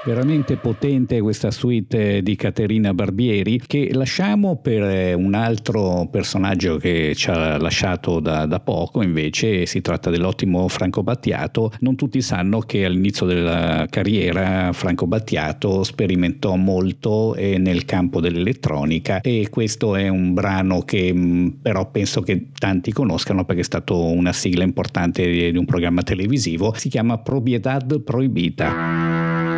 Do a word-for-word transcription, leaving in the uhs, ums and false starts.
Veramente potente questa suite di Caterina Barbieri, che lasciamo per un altro personaggio che ci ha lasciato da, da poco. Invece si tratta dell'ottimo Franco Battiato. Non tutti sanno che all'inizio della carriera Franco Battiato sperimentò molto nel campo dell'elettronica, e questo è un brano che però penso che tanti conoscano perché è stato una sigla importante di un programma televisivo. Si chiama Propiedad Prohibita.